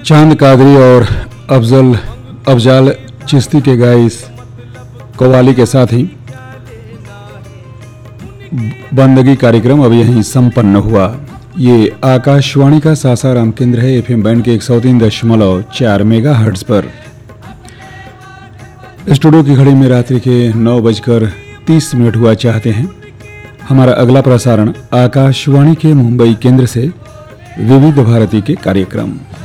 चांद कादरी और अफजाल चिश्ती के गाए इस कव्वाली के साथ ही बंदगी कार्यक्रम अब यहीं संपन्न हुआ। ये आकाशवाणी का सासाराम केंद्र है, एफएम बैंड के 103.4 मेगाहर्ट्ज पर। स्टूडियो की घड़ी में रात्रि के 9:30 हुआ चाहते हैं। हमारा अगला प्रसारण आकाशवाणी के मुंबई केंद्र से विविध भारती के कार्यक्रम।